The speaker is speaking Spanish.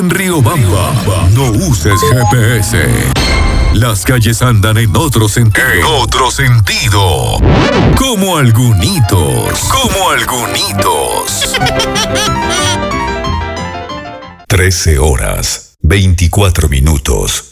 Riobamba, no uses GPS. Las calles andan en otro sentido. En otro sentido. Como algunitos. Como algunitos. 13 horas, 24 minutos.